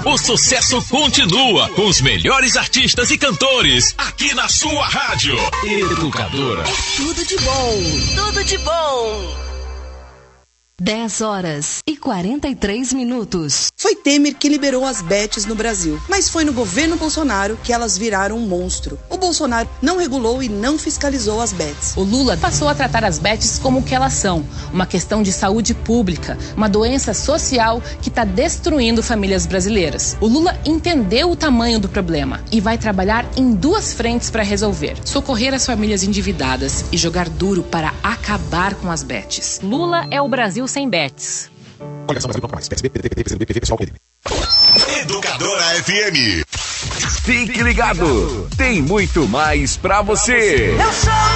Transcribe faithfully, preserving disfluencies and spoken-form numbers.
O sucesso continua com os melhores artistas e cantores aqui na sua rádio. Educadora. Tudo de bom, tudo de bom. dez horas e quarenta e três minutos. Foi Temer que liberou as bets no Brasil, mas foi no governo Bolsonaro que elas viraram um monstro. O Bolsonaro não regulou e não fiscalizou as bets. O Lula passou a tratar as bets como o que elas são, uma questão de saúde pública, uma doença social que está destruindo famílias brasileiras. O Lula entendeu o tamanho do problema e vai trabalhar em duas frentes para resolver: socorrer as famílias endividadas e jogar duro para acabar com as bets. Lula é o Brasil sem bets. Educadora F M. Fique ligado, tem muito mais pra você. Eu sou